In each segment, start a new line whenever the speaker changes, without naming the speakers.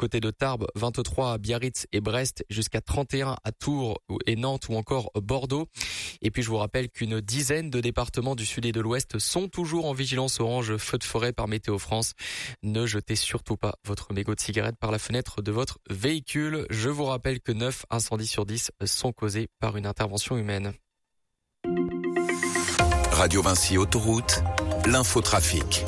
côté de Tarbes, 23 à Biarritz et Brest, jusqu'à 31 à Tours et Nantes ou encore Bordeaux. Et puis je vous rappelle qu'une dizaine de départements du sud et de l'ouest sont toujours en vigilance orange feu de forêt par Météo France. Ne jetez surtout pas votre mégot de cigarette par la fenêtre de votre véhicule. Je vous rappelle que 9 incendies sur 10 sont causés par une intervention humaine.
Radio Vinci Autoroute, l'infotrafic.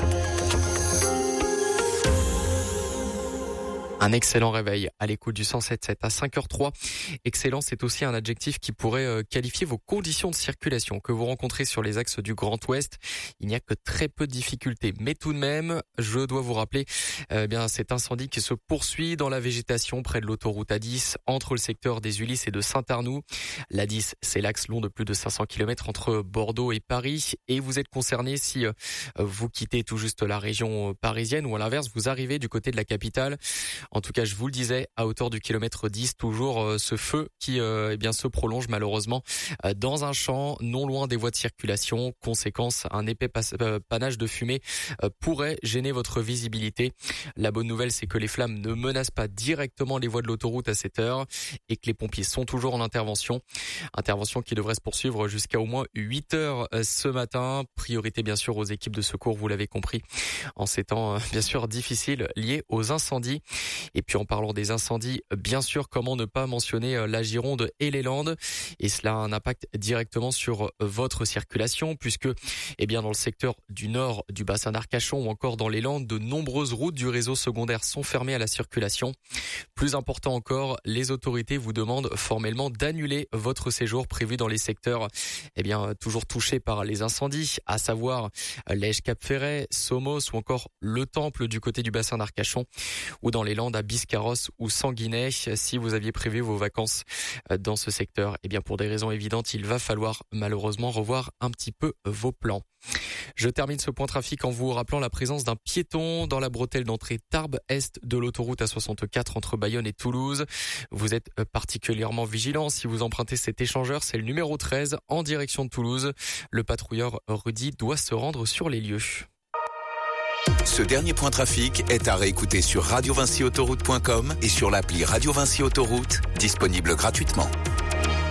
Un excellent réveil à l'écoute du 107.7 à 5h03. Excellent, c'est aussi un adjectif qui pourrait qualifier vos conditions de circulation que vous rencontrez sur les axes du Grand Ouest. Il n'y a que très peu de difficultés, mais tout de même, je dois vous rappeler cet incendie qui se poursuit dans la végétation près de l'autoroute A10 entre le secteur des Ulysse et de Saint-Arnoux. L'A10, c'est l'axe long de plus de 500 km entre Bordeaux et Paris et vous êtes concerné si vous quittez tout juste la région parisienne ou à l'inverse, vous arrivez du côté de la capitale. En tout cas, je vous le disais, à hauteur du kilomètre 10, toujours ce feu qui se prolonge malheureusement dans un champ non loin des voies de circulation. Conséquence, un épais panache de fumée pourrait gêner votre visibilité. La bonne nouvelle, c'est que les flammes ne menacent pas directement les voies de l'autoroute à cette heure et que les pompiers sont toujours en intervention. Intervention qui devrait se poursuivre jusqu'à au moins 8 heures ce matin. Priorité bien sûr aux équipes de secours, vous l'avez compris, en ces temps bien sûr difficiles liés aux incendies. Et puis en parlant des incendies, bien sûr, comment ne pas mentionner la Gironde et les Landes. Et cela a un impact directement sur votre circulation puisque dans le secteur du nord du bassin d'Arcachon ou encore dans les Landes, de nombreuses routes du réseau secondaire sont fermées à la circulation. Plus important encore, les autorités vous demandent formellement d'annuler votre séjour prévu dans les secteurs toujours touchés par les incendies, à savoir Lège, Cap-Ferret, Somos ou encore le Temple du côté du bassin d'Arcachon ou dans les Landes à Biscarrosse ou Sanguinet. Si vous aviez prévu vos vacances dans ce secteur, pour des raisons évidentes, il va falloir malheureusement revoir un petit peu vos plans. Je termine ce point trafic en vous rappelant la présence d'un piéton dans la bretelle d'entrée Tarbes-Est de l'autoroute A64 entre Bayonne et Toulouse. Vous êtes particulièrement vigilant si vous empruntez cet échangeur, c'est le numéro 13 en direction de Toulouse. Le patrouilleur Rudy doit se rendre sur les lieux.
Ce dernier point trafic est à réécouter sur radiovinciautoroute.com et sur l'appli Radio Vinci Autoroute, disponible gratuitement.